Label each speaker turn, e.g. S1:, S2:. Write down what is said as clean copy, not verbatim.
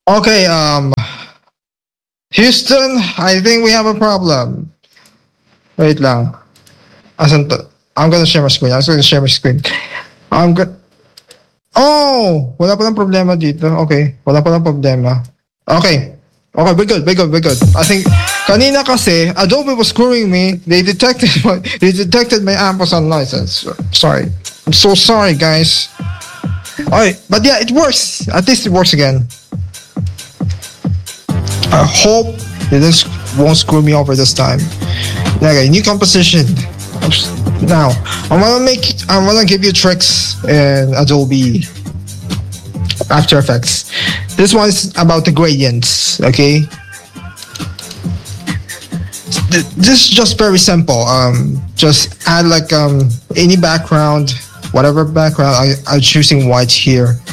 S1: Okay, Houston, I think we have a problem. Wait lang. Asan to? I'm gonna share my screen. I'm gonna share my screen. I'm gonna... Oh! Wala palang problema dito. Okay. Wala palang problema. Okay. Okay, we're good. We're good. We're good. I think... Kanina kasi, Adobe was screwing me. They detected my Amazon license. Sorry. I'm so sorry, guys. Alright, but yeah, it works. At least it works again. I hope it won't screw me over this time. Okay, new composition. Now, I wanna give you tricks in Adobe After Effects. This one's about the gradients, okay? This is just very simple. Just add like any background, whatever background. I'm choosing white here.